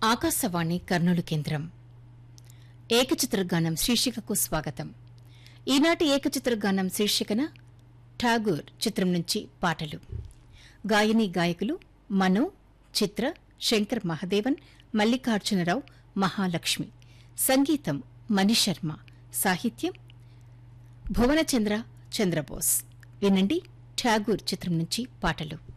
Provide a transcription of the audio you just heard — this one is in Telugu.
ఆకాశవాణి కర్నూలు కేంద్రం ఏకచిత్రగానం శీర్షికకు స్వాగతం. ఈనాటి ఏకచిత్రగానం శీర్షికన ఠాగూర్ చిత్రం నుంచి పాటలు. గాయని గాయకులు మనో, చిత్ర, శంకర్ మహదేవన్, మల్లికార్జునరావు, మహాలక్ష్మి. సంగీతం మణిశర్మ. సాహిత్యం భువనచంద్ర చంద్రబోస్. వినండి ఠాగూర్ చిత్రం నుంచి పాటలు.